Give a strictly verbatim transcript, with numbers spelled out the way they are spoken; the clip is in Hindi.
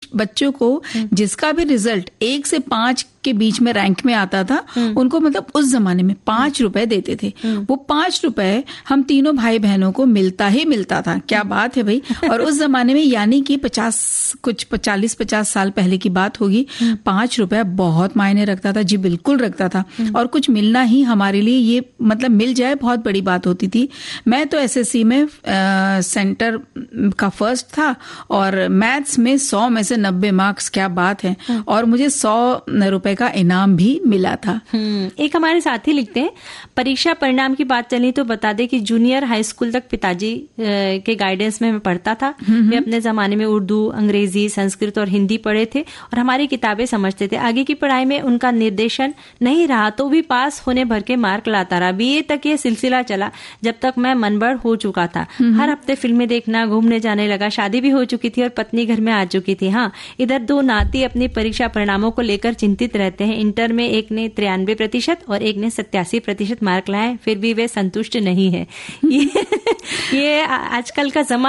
बच्चों को जिसका भी रिजल्ट एक से पांच के बीच में रैंक में आता था, उनको मतलब उस जमाने में पांच रुपए देते थे। वो पांच रुपए हम तीनों भाई बहनों को मिलता ही मिलता था। क्या बात है भाई। और उस जमाने में यानी कि पचास कुछ चालीस पचास साल पहले की बात होगी, पांच रुपए बहुत मायने रखता था जी, बिल्कुल रखता था। और कुछ मिलना ही हमारे लिए, ये मतलब मिल जाए बहुत बड़ी बात होती थी। मैं तो एसएससी में आ, सेंटर का फर्स्ट था और मैथ्स में सौ में से नब्बे मार्क्स, क्या बात है। और मुझे सौ रुपए का इनाम भी मिला था। एक हमारे साथी लिखते हैं, परीक्षा परिणाम की बात चली तो बता दे कि जूनियर हाई स्कूल तक पिताजी के गाइडेंस में मैं पढ़ता था। वे अपने जमाने में उर्दू, अंग्रेजी, संस्कृत और हिंदी पढ़े थे और हमारी किताबें समझते थे। आगे की पढ़ाई में उनका निर्देशन नहीं रहा तो भी पास होने भर के मार्क लाता रहा। बीए तक ये सिलसिला चला जब तक मैं मनबड़ हो चुका था। हर हफ्ते फिल्में देखना, घूमने जाने लगा। शादी भी हो चुकी थी और पत्नी घर में आ चुकी थी। हाँ, इधर दो नाती अपनी परीक्षा परिणामों को लेकर चिंतित रहते हैं। इंटर में एक ने तिरानवे प्रतिशत और एक ने सत्तासी प्रतिशत मार्क लाए, फिर भी वे संतुष्ट नहीं है। ये, ये आजकल का जमाना